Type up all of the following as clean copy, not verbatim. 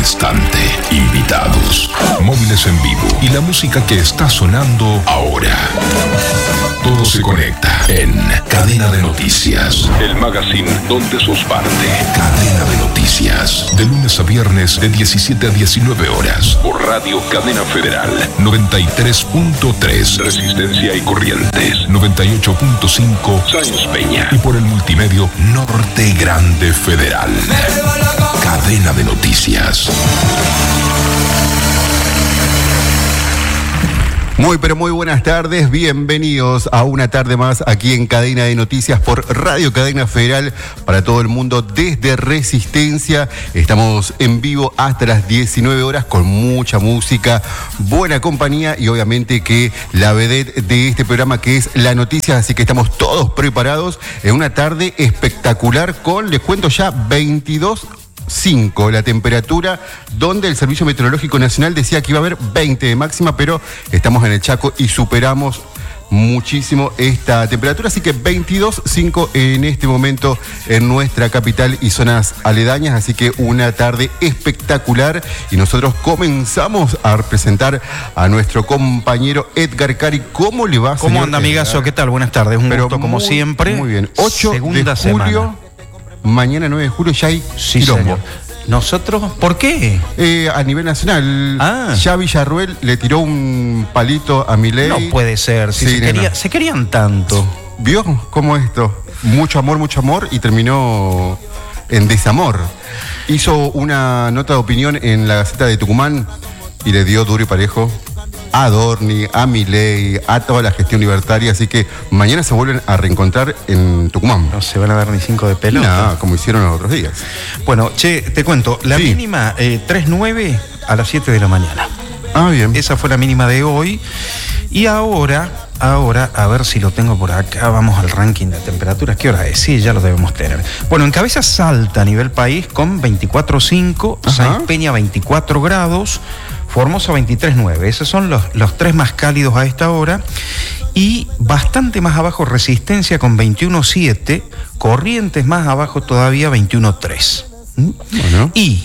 instante. Invitados, móviles en vivo y la música que está sonando ahora. Todo se conecta en Cadena de Noticias, el magazine donde sos parte. Cadena de Noticias, de lunes a viernes de 17 a 19 horas, por Radio Cadena Federal, 93.3 Resistencia y Corrientes, 98.5 Sáenz Peña y por el multimedio Norte Grande Federal. Cadena de Noticias. Muy pero muy buenas tardes, bienvenidos a una tarde más aquí en Cadena de Noticias por Radio Cadena Federal para todo el mundo desde Resistencia. Estamos en vivo hasta las 19 horas con mucha música, buena compañía y obviamente que la vedette de este programa que es La Noticia, así que estamos todos preparados en una tarde espectacular con, les cuento ya, 22.5 la temperatura, donde el Servicio Meteorológico Nacional decía que iba a haber 20 de máxima, pero estamos en el Chaco y superamos muchísimo esta temperatura, así que 22.5 en este momento en nuestra capital y zonas aledañas, así que una tarde espectacular y nosotros comenzamos a presentar a nuestro compañero Edgar Cari. ¿Cómo le va, señor? ¿Cómo anda, amigazo? ¿Qué tal? Buenas tardes, un gusto como siempre. Muy bien, 8 segunda de julio semana. Mañana 9 de julio ya hay quilombo. Señor. ¿Nosotros? ¿Por qué? A nivel nacional, ya Villarruel le tiró un palito a Milei. No puede ser, si Sí, se querían tanto. ¿Vio cómo esto? Mucho amor y terminó en desamor. Hizo una nota de opinión en la Gaceta de Tucumán y le dio duro y parejo a Dorni, a Milei, a toda la gestión libertaria, así que mañana se vuelven a reencontrar en Tucumán. No se van a dar ni 5 de pelota. No, como hicieron los otros días. Bueno, che, te cuento, la Sí. mínima 3.9 a las 7 de la mañana. Ah, bien. Esa fue la mínima de hoy. Y ahora, a ver si lo tengo por acá, vamos al ranking de temperaturas. ¿Qué hora es? Sí, ya lo debemos tener. Bueno, en Cabeza Salta a nivel país con 24.5, Sáenz Peña 24 grados, Formosa 23.9. Esos son los tres más cálidos a esta hora. Y bastante más abajo Resistencia con 21.7, Corrientes más abajo todavía 21.3. Bueno. Y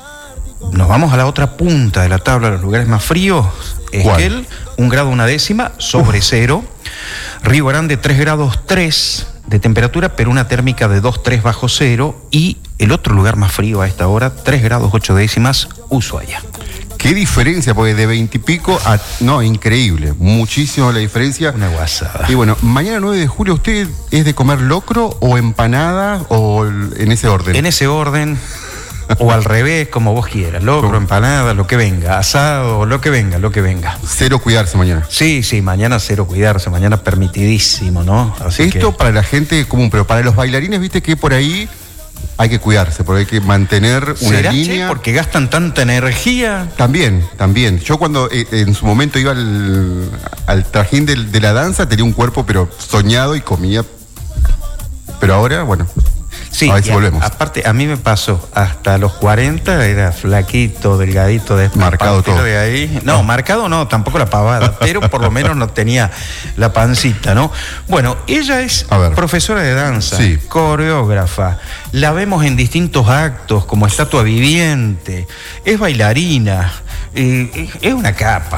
nos vamos a la otra punta de la tabla, los lugares más fríos. Esquel, 1 grado 1 décima, sobre cero. Río Grande, 3 grados 3 de temperatura, pero una térmica de 2,3 bajo cero. Y el otro lugar más frío a esta hora, 3 grados 8 décimas, Ushuaia. Qué diferencia, porque de 20 y pico a... No, increíble, muchísimo la diferencia. Una guasada. Y bueno, mañana 9 de julio, ¿usted es de comer locro o empanadas o en ese orden? En ese orden, o al revés, como vos quieras. Locro, empanada, lo que venga. Asado, lo que venga. Cero cuidarse mañana. Sí, mañana cero cuidarse, mañana permitidísimo, ¿no? Así Esto que... para la gente común, pero para los bailarines, viste que por ahí hay que cuidarse, porque hay que mantener una ¿Será, línea. che, porque gastan tanta energía? También. Yo cuando en su momento iba al trajín de la danza, tenía un cuerpo pero soñado y comía. Pero ahora, bueno, Sí, a ver si volvemos. Aparte, a mí me pasó, hasta los 40 era flaquito, delgadito, Marcado todo. De ahí. No, marcado no, tampoco la pavada, pero por lo menos no tenía la pancita, ¿no? Bueno, ella es profesora de danza, sí, coreógrafa, la vemos en distintos actos como estatua viviente, es bailarina, es una capa.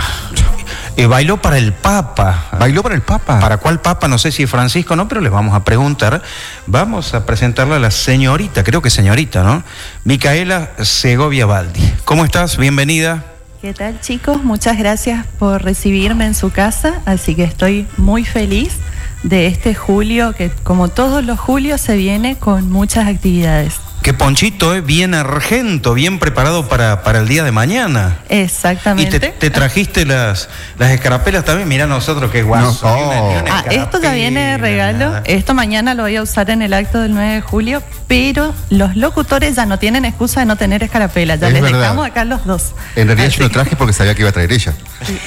Bailó para el Papa. ¿Bailó para el Papa? ¿Para cuál Papa? No sé si Francisco o no, pero les vamos a preguntar. Vamos a presentarle a la señorita, creo que señorita, ¿no? Micaela Segovia Baldi. ¿Cómo estás? Bienvenida. ¿Qué tal, chicos? Muchas gracias por recibirme en su casa, así que estoy muy feliz de este julio, que como todos los julios se viene con muchas actividades. Qué ponchito, bien argento, bien preparado para el día de mañana. Exactamente. Y te trajiste las escarapelas también. Mirá nosotros qué guaso. Esto ya viene de regalo. Esto mañana lo voy a usar en el acto del 9 de julio, pero los locutores ya no tienen excusa de no tener escarapelas. Ya les dejamos acá los dos. En realidad yo lo traje porque sabía que iba a traer ella. Sí.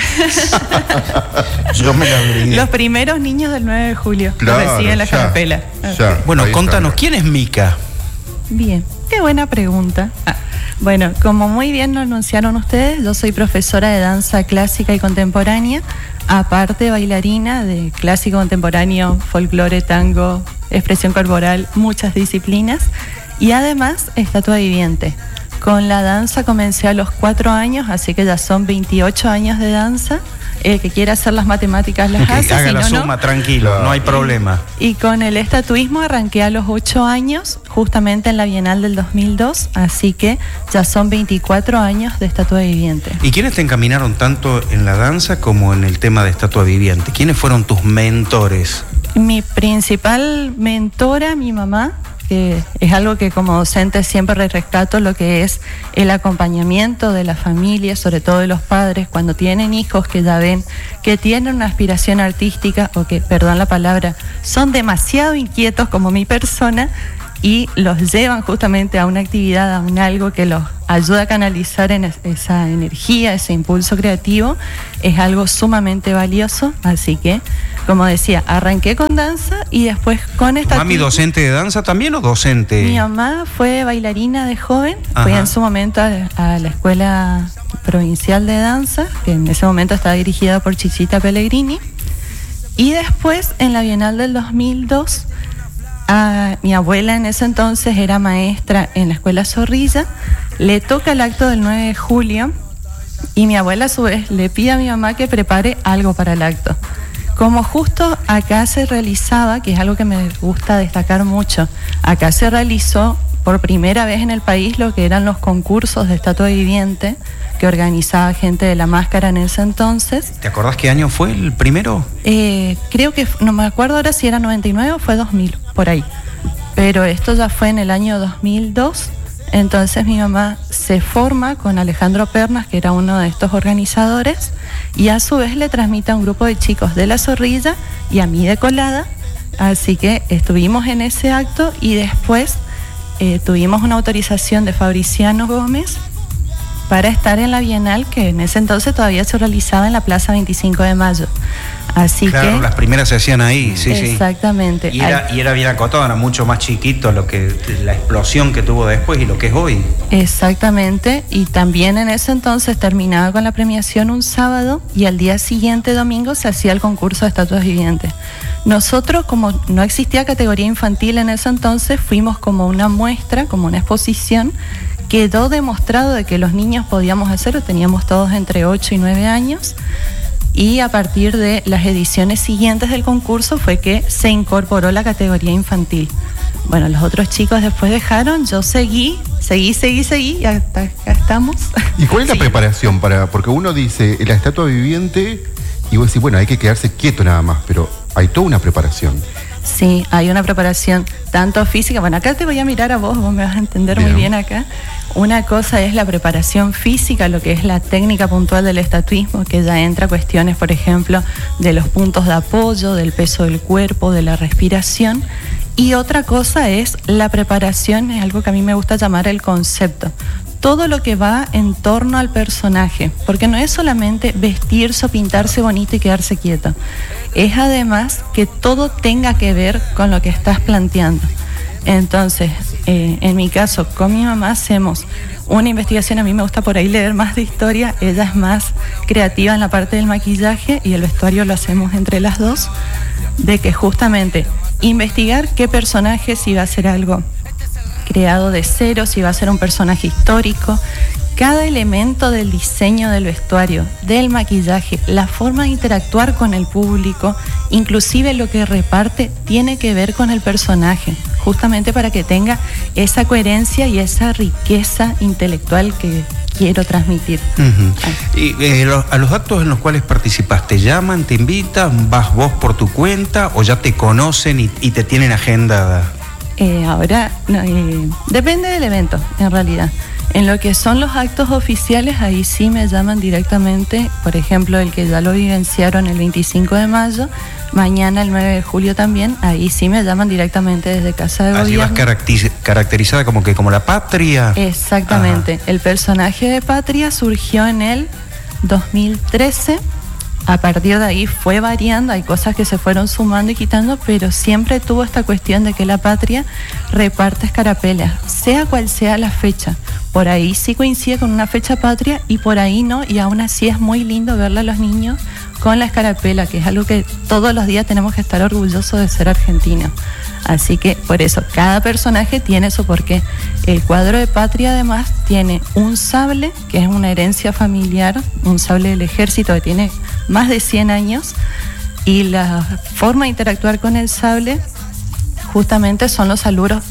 Yo me la abrí. Los primeros niños del 9 de julio reciben la escarapela. Bueno, contanos, ¿quién es Mica? Bien, qué buena pregunta. Bueno, como muy bien lo anunciaron ustedes, yo soy profesora de danza clásica y contemporánea, aparte bailarina de clásico, contemporáneo, folclore, tango, expresión corporal, muchas disciplinas, y además estatua viviente. Con la danza comencé a los 4 años, así que ya son 28 años de danza. El que quiera hacer las matemáticas las hace. Haga si la no, suma, no. tranquilo, no hay problema. Y con el estatuismo arranqué a los 8 años, justamente en la Bienal del 2002, así que ya son 24 años de estatua viviente. ¿Y quiénes te encaminaron tanto en la danza como en el tema de estatua viviente? ¿Quiénes fueron tus mentores? Mi principal mentora, mi mamá, que es algo que como docente siempre rescato, lo que es el acompañamiento de la familia, sobre todo de los padres, cuando tienen hijos que ya ven que tienen una aspiración artística o que, perdón la palabra, son demasiado inquietos como mi persona y los llevan justamente a una actividad, a un algo que los ayuda a canalizar en esa energía, ese impulso creativo, es algo sumamente valioso, así que, como decía, arranqué con danza y después con esta... ¿Mami docente de danza también o docente? Mi mamá fue bailarina de joven, Ajá. fue en su momento a la Escuela Provincial de Danza, que en ese momento estaba dirigida por Chichita Pellegrini, y después en la Bienal del 2002, mi abuela en ese entonces era maestra en la Escuela Zorrilla, le toca el acto del 9 de julio y mi abuela a su vez le pide a mi mamá que prepare algo para el acto. Como justo acá se realizaba, que es algo que me gusta destacar mucho, acá se realizó por primera vez en el país lo que eran los concursos de estatua viviente que organizaba gente de La Máscara en ese entonces. ¿Te acordás qué año fue el primero? Creo que, no me acuerdo ahora si era 99 o fue 2000, por ahí. Pero esto ya fue en el año 2002. Entonces mi mamá se forma con Alejandro Pernas, que era uno de estos organizadores, y a su vez le transmite a un grupo de chicos de La Zorrilla y a mí de Colada. Así que estuvimos en ese acto y después tuvimos una autorización de Fabriciano Gómez para estar en la Bienal, que en ese entonces todavía se realizaba en la Plaza 25 de Mayo. Así claro, que... las primeras se hacían ahí, sí, exactamente. Sí. Y era bien acotado, era mucho más chiquito la explosión que tuvo después y lo que es hoy. Exactamente, y también en ese entonces terminaba con la premiación un sábado y al día siguiente, domingo, se hacía el concurso de estatuas vivientes. Nosotros, como no existía categoría infantil en ese entonces, fuimos como una muestra, como una exposición. Quedó demostrado de que los niños podíamos hacerlo, teníamos todos entre 8 y 9 años, y a partir de las ediciones siguientes del concurso fue que se incorporó la categoría infantil. Bueno, los otros chicos después dejaron, yo seguí, y hasta acá estamos. ¿Y cuál es la preparación porque uno dice, la estatua viviente, y vos decís, bueno, hay que quedarse quieto nada más, pero hay toda una preparación. Sí, hay una preparación tanto física, bueno, acá te voy a mirar a vos me vas a entender bien. Muy bien acá. Una cosa es la preparación física, lo que es la técnica puntual del estatuismo, que ya entra cuestiones, por ejemplo, de los puntos de apoyo, del peso del cuerpo, de la respiración. Y otra cosa es la preparación, es algo que a mí me gusta llamar el concepto. Todo lo que va en torno al personaje, porque no es solamente vestirse o pintarse bonito y quedarse quieto, es además que todo tenga que ver con lo que estás planteando. Entonces, en mi caso, con mi mamá hacemos una investigación, a mí me gusta por ahí leer más de historia, ella es más creativa en la parte del maquillaje y el vestuario lo hacemos entre las dos, de que justamente investigar qué personaje, si va a ser algo creado de cero, si va a ser un personaje histórico, cada elemento del diseño del vestuario, del maquillaje, la forma de interactuar con el público, inclusive lo que reparte, tiene que ver con el personaje, justamente para que tenga esa coherencia y esa riqueza intelectual que quiero transmitir. Uh-huh. Y a los actos en los cuales participas, ¿te llaman, te invitan, vas vos por tu cuenta o ya te conocen y te tienen agendada? Ahora, depende del evento, en realidad. En lo que son los actos oficiales, ahí sí me llaman directamente, por ejemplo, el que ya lo vivenciaron el 25 de mayo, mañana el 9 de julio también, ahí sí me llaman directamente desde Casa de Gobierno. Allí vas caracterizada como la patria. Exactamente. Ajá. El personaje de patria surgió en el 2013. A partir de ahí fue variando, hay cosas que se fueron sumando y quitando, pero siempre tuvo esta cuestión de que la patria reparte escarapelas, sea cual sea la fecha. Por ahí sí coincide con una fecha patria y por ahí no, y aún así es muy lindo verle a los niños con la escarapela, que es algo que todos los días tenemos que estar orgullosos de ser argentinos. Así que por eso cada personaje tiene su porqué. El cuadro de Patria además tiene un sable, que es una herencia familiar, un sable del ejército que tiene más de 100 años, y la forma de interactuar con el sable justamente son los saludos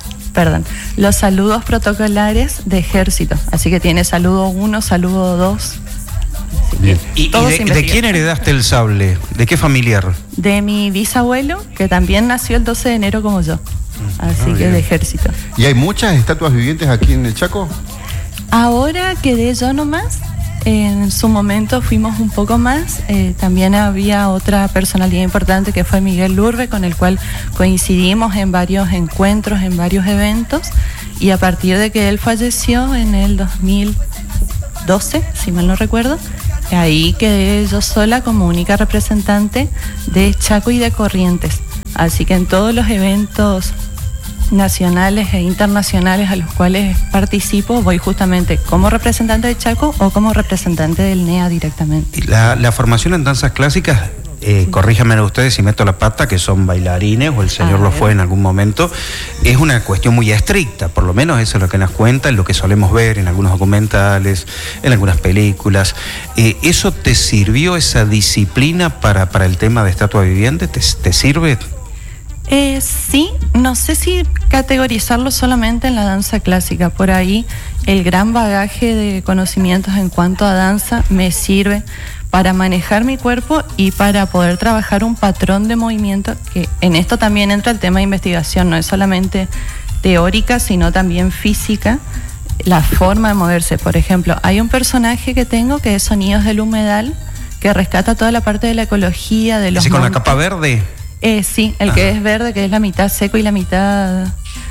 protocolares de ejército. Así que tiene saludo 1, saludo 2. Bien. ¿Y de quién heredaste el sable? ¿De qué familiar? De mi bisabuelo, que también nació el 12 de enero como yo. Así que bien. de ejército. ¿Y hay muchas estatuas vivientes aquí en el Chaco? Ahora quedé yo nomás. En su momento fuimos un poco más. También había otra personalidad importante que fue Miguel Lurbe, con el cual coincidimos en varios encuentros, en varios eventos. Y a partir de que él falleció en el 2012, si mal no recuerdo, ahí quedé yo sola como única representante de Chaco y de Corrientes. Así que en todos los eventos nacionales e internacionales a los cuales participo, voy justamente como representante de Chaco o como representante del NEA directamente. Y la formación en danzas clásicas, corríjanme ustedes si meto la pata, que son bailarines, o el señor lo fue en algún momento, es una cuestión muy estricta, por lo menos eso es lo que nos cuenta, es lo que solemos ver en algunos documentales, en algunas películas. ¿Eso te sirvió, esa disciplina para el tema de estatua viviente? ¿Te sirve? Sí, no sé si categorizarlo solamente en la danza clásica. Por ahí el gran bagaje de conocimientos en cuanto a danza me sirve para manejar mi cuerpo y para poder trabajar un patrón de movimiento, que en esto también entra el tema de investigación, no es solamente teórica, sino también física, la forma de moverse. Por ejemplo, hay un personaje que tengo que es Sonidos del Humedal, que rescata toda la parte de la ecología, de los ¿Ese con la montes. capa verde? Sí, el que es verde, que es la mitad seco y la mitad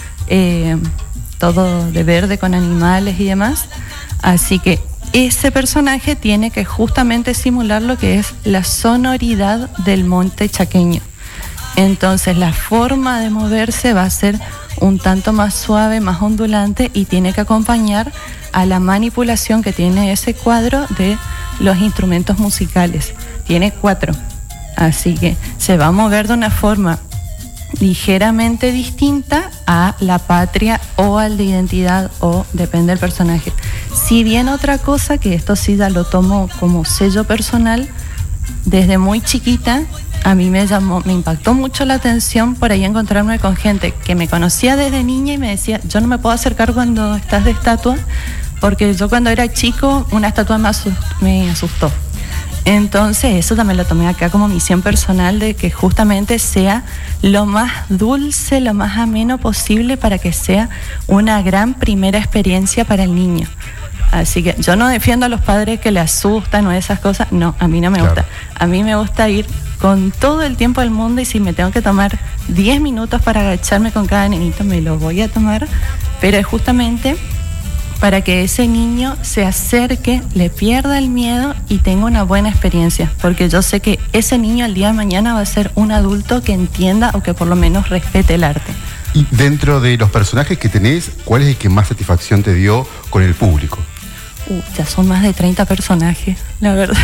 todo de verde con animales y demás. Así que ese personaje tiene que justamente simular lo que es la sonoridad del monte chaqueño. Entonces la forma de moverse va a ser un tanto más suave, más ondulante, y tiene que acompañar a la manipulación que tiene ese cuadro de los instrumentos musicales. Tiene 4. Así que se va a mover de una forma ligeramente distinta a la patria o al de identidad, o depende del personaje. Si bien otra cosa, que esto sí ya lo tomo como sello personal, desde muy chiquita a mí me impactó mucho la atención por ahí encontrarme con gente que me conocía desde niña y me decía: yo no me puedo acercar cuando estás de estatua, porque yo cuando era chico una estatua me asustó. Entonces eso también lo tomé acá como misión personal, de que justamente sea lo más dulce, lo más ameno posible, para que sea una gran primera experiencia para el niño. Así que yo no defiendo a los padres que le asustan o esas cosas, no, a mí no me gusta. A mí me gusta ir con todo el tiempo del mundo, y si me tengo que tomar 10 minutos para agacharme con cada nenito, me lo voy a tomar, pero es justamente para que ese niño se acerque, le pierda el miedo y tenga una buena experiencia, porque yo sé que ese niño el día de mañana va a ser un adulto que entienda, o que por lo menos respete el arte. Y dentro de los personajes que tenés, ¿cuál es el que más satisfacción te dio con el público? Ya son más de 30 personajes, la verdad.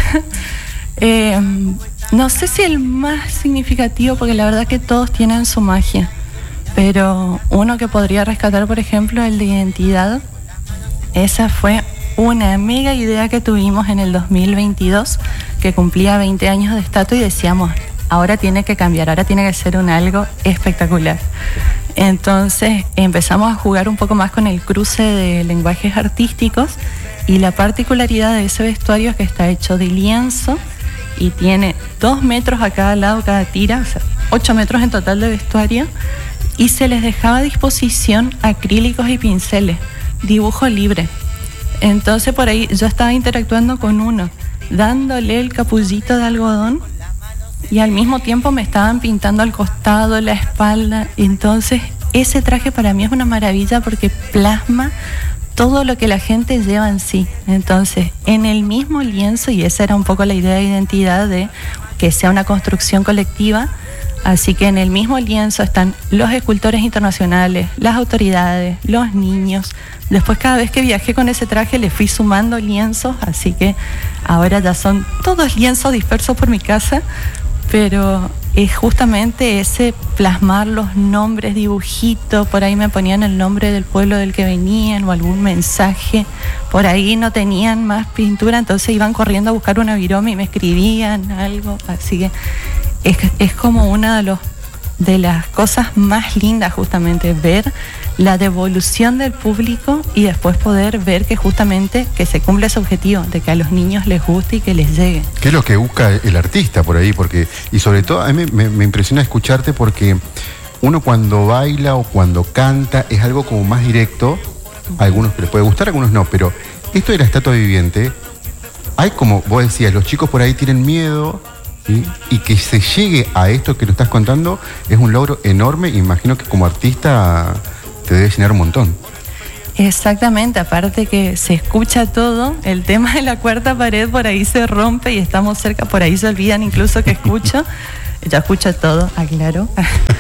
No sé si el más significativo, porque la verdad que todos tienen su magia, pero uno que podría rescatar, por ejemplo, el de identidad. Esa fue una mega idea que tuvimos en el 2022, que cumplía 20 años de estatua, y decíamos: ahora tiene que cambiar, ahora tiene que ser algo espectacular. Entonces empezamos a jugar un poco más con el cruce de lenguajes artísticos, y la particularidad de ese vestuario es que está hecho de lienzo y tiene 2 metros a cada lado, cada tira, o sea, 8 metros en total de vestuario, y se les dejaba a disposición acrílicos y pinceles, dibujo libre. Entonces por ahí yo estaba interactuando con uno, dándole el capullito de algodón, y al mismo tiempo me estaban pintando al costado, la espalda. Entonces ese traje para mí es una maravilla, porque plasma todo lo que la gente lleva en sí. Entonces en el mismo lienzo, y esa era un poco la idea de identidad, de que sea una construcción colectiva. Así que en el mismo lienzo están los escultores internacionales, las autoridades, los niños, Después cada vez que viajé con ese traje le fui sumando lienzos, así que ahora ya son todos lienzos dispersos por mi casa, pero es justamente ese plasmar los nombres, dibujitos, por ahí me ponían el nombre del pueblo del que venían o algún mensaje, por ahí no tenían más pintura, entonces iban corriendo a buscar una viroma y me escribían algo, así que es como una de las cosas más lindas justamente, ver la devolución del público y después poder ver que justamente que se cumple ese objetivo, de que a los niños les guste y que les llegue. ¿Qué es lo que busca el artista por ahí? Porque, y sobre todo a mí me impresiona escucharte porque uno cuando baila o cuando canta es algo como más directo, a algunos que les puede gustar, a algunos no, pero esto de la estatua viviente, hay como vos decías, los chicos por ahí tienen miedo, ¿sí? Y que se llegue a esto que lo estás contando es un logro enorme. Imagino que como artista te debe llenar un montón. Exactamente, aparte que se escucha todo, el tema de la cuarta pared por ahí se rompe y estamos cerca, por ahí se olvidan incluso que escucho. Ya escucho todo, aclaro.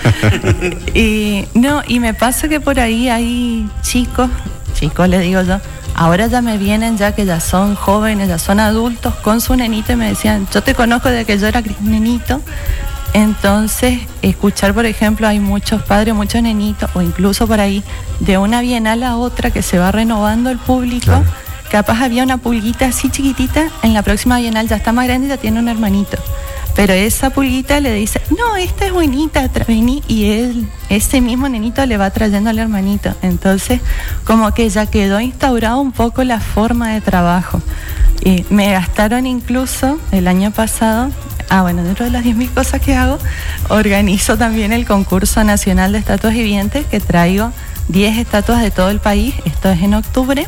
Y me pasa que por ahí hay chicos les digo yo, ahora ya me vienen ya que ya son jóvenes, ya son adultos con su nenito y me decían, yo te conozco desde que yo era nenito. Entonces, escuchar, por ejemplo, hay muchos padres, muchos nenitos, o incluso por ahí, de una bienal a otra que se va renovando el público. Claro. Capaz había una pulguita así chiquitita, en la próxima bienal ya está más grande y ya tiene un hermanito. Pero esa pulguita le dice, no, esta es bonita, vení, y ese mismo nenito le va trayendo al hermanito. Entonces, como que ya quedó instaurado un poco la forma de trabajo. Me gastaron incluso el año pasado, dentro de las 10.000 cosas que hago, organizo también el concurso nacional de estatuas vivientes, que traigo 10 estatuas de todo el país, esto es en octubre,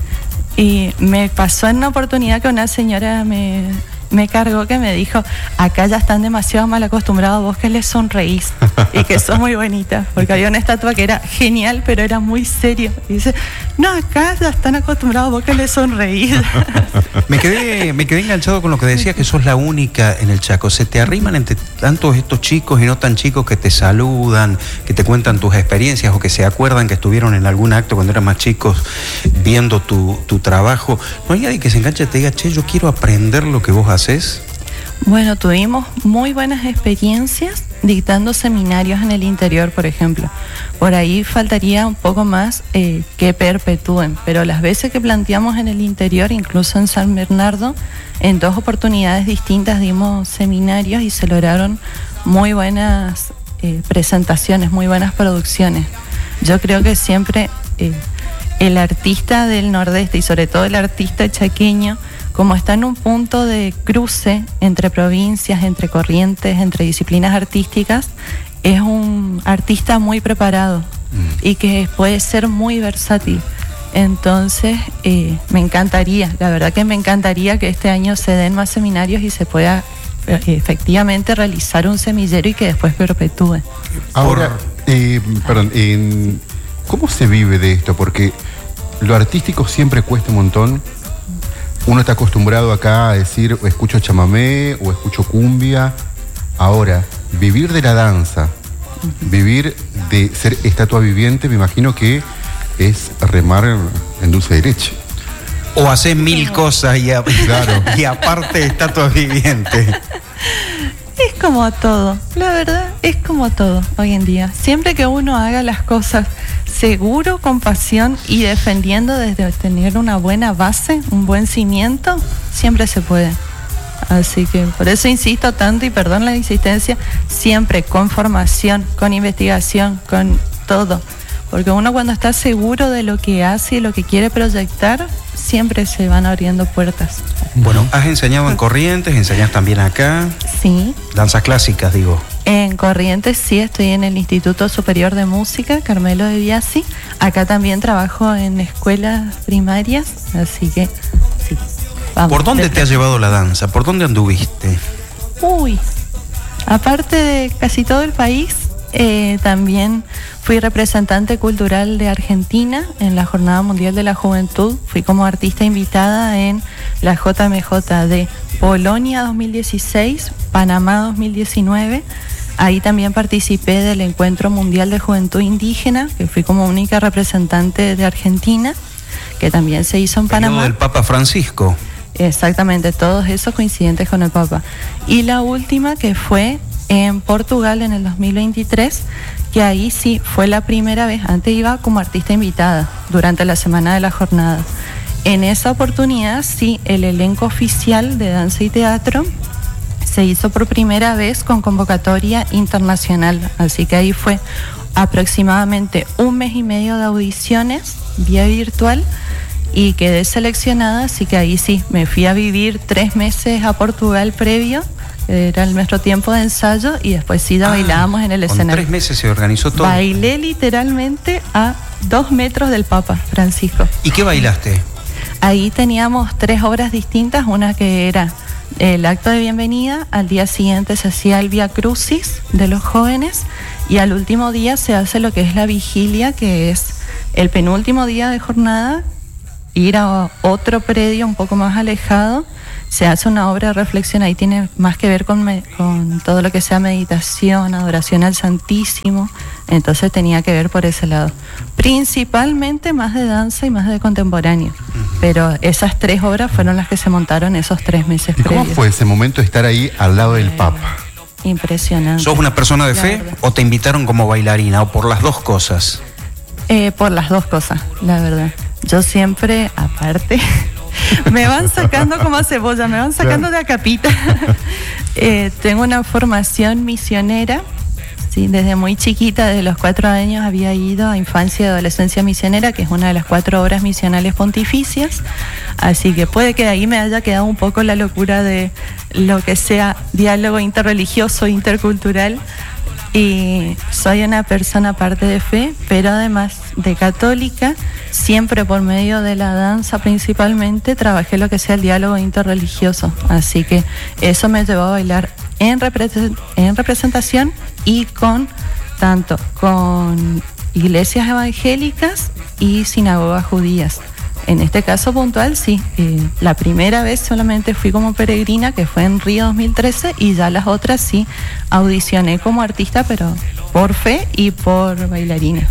y me pasó en una oportunidad que una señora me cargó, que me dijo, acá ya están demasiado mal acostumbrados, vos que les sonreís y que sos muy bonita, porque había una estatua que era genial pero era muy serio, y dice, no, acá ya están acostumbrados, vos que les sonreís. Me quedé enganchado con lo que decías, que sos la única en el Chaco. Se te arriman entre tantos estos chicos y no tan chicos que te saludan, que te cuentan tus experiencias o que se acuerdan que estuvieron en algún acto cuando eran más chicos viendo tu trabajo. ¿No hay nadie que se enganche y te diga, che, yo quiero aprender lo que vos haces? Bueno, tuvimos muy buenas experiencias dictando seminarios en el interior, por ejemplo. Por ahí faltaría un poco más que perpetúen, pero las veces que planteamos en el interior, incluso en San Bernardo, en 2 oportunidades distintas dimos seminarios y se lograron muy buenas presentaciones, muy buenas producciones. Yo creo que siempre el artista del Nordeste y sobre todo el artista chaqueño, como está en un punto de cruce entre provincias, entre corrientes, entre disciplinas artísticas, es un artista muy preparado y que puede ser muy versátil. Entonces, me encantaría, la verdad que me encantaría que este año se den más seminarios y se pueda efectivamente realizar un semillero y que después perpetúe. Ahora, ¿cómo se vive de esto? Porque lo artístico siempre cuesta un montón. Uno está acostumbrado acá a decir, o escucho chamamé, o escucho cumbia. Ahora, vivir de la danza, vivir de ser estatua viviente, me imagino que es remar en dulce de leche. O hacer 1000 cosas claro. Y aparte estatuas vivientes. Es como todo, la verdad, es como todo hoy en día. Siempre que uno haga las cosas seguro, con pasión y defendiendo desde tener una buena base, un buen cimiento, siempre se puede. Así que por eso insisto tanto, y perdón la insistencia, siempre con formación, con investigación, con todo. Porque uno cuando está seguro de lo que hace y lo que quiere proyectar, siempre se van abriendo puertas. Bueno, has enseñado en Corrientes, enseñas también acá. Sí. Danzas clásicas, digo. En Corrientes sí, estoy en el Instituto Superior de Música, Carmelo de Biasi. Acá también trabajo en escuelas primarias, así que sí. Vamos. ¿Por dónde te ha llevado la danza? ¿Por dónde anduviste? Aparte de casi todo el país, también fui representante cultural de Argentina en la Jornada Mundial de la Juventud. Fui como artista invitada en la JMJ de Polonia 2016, Panamá 2019. Ahí también participé del Encuentro Mundial de Juventud Indígena, que fui como única representante de Argentina. que también se hizo en Periodo Panamá. del Papa Francisco. Exactamente, todos esos coincidentes con el Papa. Y la última que fue en Portugal en el 2023, que ahí sí fue la primera vez, antes iba como artista invitada durante la semana de la jornada. En esa oportunidad sí, el elenco oficial de danza y teatro se hizo por primera vez con convocatoria internacional, así que ahí fue aproximadamente 1 mes y medio de audiciones vía virtual y quedé seleccionada, así que ahí sí, me fui a vivir 3 meses a Portugal previo, era nuestro tiempo de ensayo, y después sí ya bailábamos en el Con escenario. 3 meses se organizó todo. Bailé literalmente a 2 metros del Papa Francisco. ¿Y qué bailaste? Ahí teníamos 3 obras distintas, una que era el acto de bienvenida, al día siguiente se hacía el Vía Crucis de los jóvenes y al último día se hace lo que es la vigilia, que es el penúltimo día de jornada, ir a otro predio un poco más alejado, se hace una obra de reflexión, ahí tiene más que ver con todo lo que sea meditación, adoración al Santísimo, entonces tenía que ver por ese lado. Principalmente más de danza y más de contemporáneo, pero esas 3 obras fueron las que se montaron esos 3 meses ¿Y cómo previos. fue ese momento de estar ahí al lado del Papa? Impresionante. ¿Sos una persona de La fe verdad. o te invitaron como bailarina o por las dos cosas? Por las dos cosas, la verdad. Yo siempre, aparte, me van sacando como a cebolla, me van sacando de a capita. Tengo una formación misionera, sí, desde muy chiquita, desde los 4 años había ido a Infancia y Adolescencia Misionera, que es una de las 4 obras misionales pontificias, así que puede que de ahí me haya quedado un poco la locura de lo que sea diálogo interreligioso, intercultural. Y soy una persona aparte de fe, pero además de católica, siempre por medio de la danza principalmente trabajé lo que sea el diálogo interreligioso. Así que eso me llevó a bailar en representación y tanto con iglesias evangélicas y sinagogas judías. En este caso puntual, sí. La primera vez solamente fui como peregrina, que fue en Río 2013, y ya las otras sí audicioné como artista, pero por fe y por bailarina.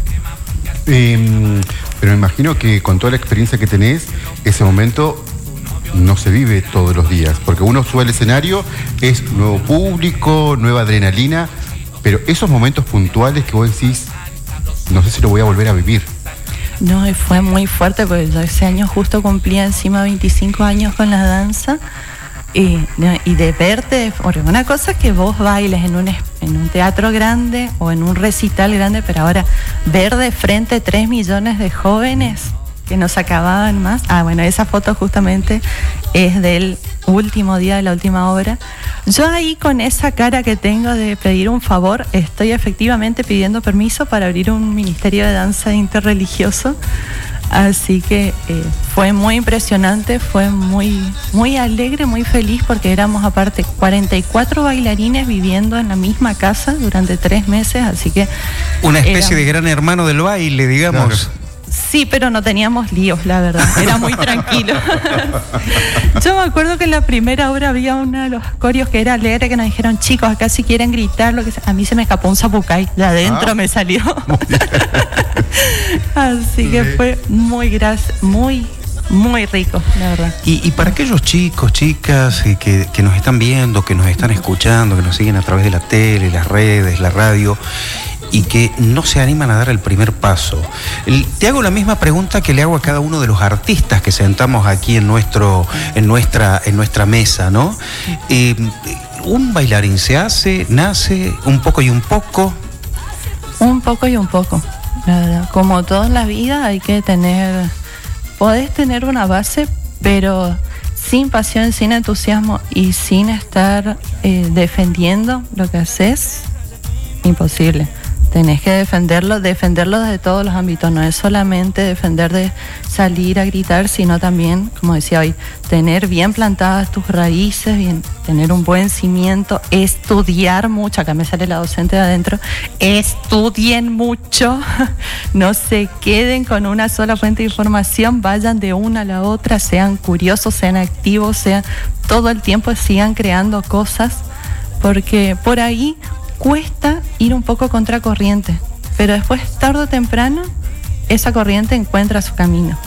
Pero me imagino que con toda la experiencia que tenés, ese momento no se vive todos los días, porque uno sube al escenario, es nuevo público, nueva adrenalina, pero esos momentos puntuales que vos decís, no sé si lo voy a volver a vivir. No, y fue muy fuerte porque yo ese año justo cumplía encima 25 años con la danza y de verte, porque una cosa es que vos bailes en un teatro grande o en un recital grande, pero ahora ver de frente 3 millones de jóvenes que nos acababan más. Bueno, esa foto justamente es del último día de la última obra. Yo ahí con esa cara que tengo de pedir un favor, estoy efectivamente pidiendo permiso para abrir un ministerio de danza interreligioso. Así que fue muy impresionante, fue muy, muy alegre, muy feliz, porque éramos aparte 44 bailarines viviendo en la misma casa durante 3 meses, así que... Una especie de gran hermano del baile, digamos. Claro. Sí, pero no teníamos líos, la verdad. Era muy tranquilo. Yo me acuerdo que en la primera obra había uno de los corios que era alegre, que nos dijeron, chicos, acá si quieren gritar, lo que sea. A mí se me escapó un zapucay, de adentro me salió. Así que fue muy muy rico, la verdad. Y para aquellos chicos, chicas que nos están viendo, que nos están escuchando, que nos siguen a través de la tele, las redes, la radio, y que no se animan a dar el primer paso. Te hago la misma pregunta que le hago a cada uno de los artistas que sentamos aquí en nuestra mesa, ¿no? ¿Un bailarín se hace, nace, un poco y un poco? Un poco y un poco, la verdad. Como toda la vida hay que podés tener una base, pero sin pasión, sin entusiasmo y sin estar defendiendo lo que haces, imposible. Tenés que defenderlo desde todos los ámbitos, no es solamente defender de salir a gritar, sino también, como decía hoy, tener bien plantadas tus raíces, tener un buen cimiento, estudiar mucho, acá me sale la docente de adentro, estudien mucho, no se queden con una sola fuente de información, vayan de una a la otra, sean curiosos, sean activos, todo el tiempo sigan creando cosas, porque por ahí cuesta ir un poco contracorriente, pero después, tarde o temprano, esa corriente encuentra su camino.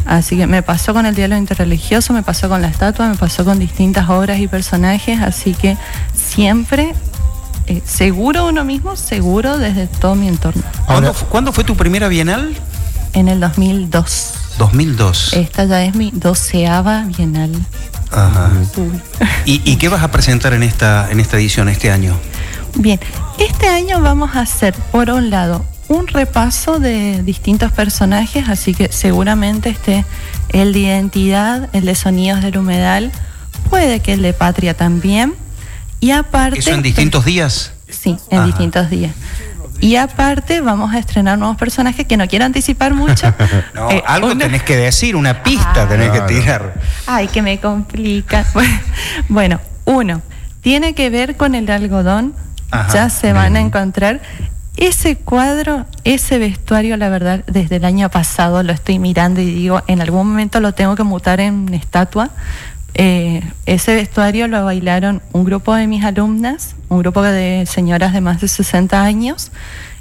Así que me pasó con el diálogo interreligioso, me pasó con la estatua, me pasó con distintas obras y personajes, así que siempre seguro uno mismo, seguro desde todo mi entorno. ¿Cuándo fue tu primera Bienal? En el 2002. 2002. Esta ya es mi 12ª Bienal. Ajá. ¿Y qué vas a presentar en esta edición, este año? Bien, este año vamos a hacer, por un lado, un repaso de distintos personajes, así que seguramente esté el de Identidad, el de Sonidos del Humedal, puede que el de Patria también. Y aparte... ¿Eso en distintos días? Sí, en distintos días. Y aparte vamos a estrenar nuevos personajes que no quiero anticipar mucho. No, algo tenés que decir, una pista tenés que tirar. Ay, que me complica. Bueno, uno, tiene que ver con el algodón. Ajá, ya se van a encontrar. Ese cuadro, ese vestuario, la verdad, desde el año pasado lo estoy mirando y digo, en algún momento lo tengo que mutar en estatua. Ese vestuario lo bailaron un grupo de mis alumnas, un grupo de señoras de más de 60 años,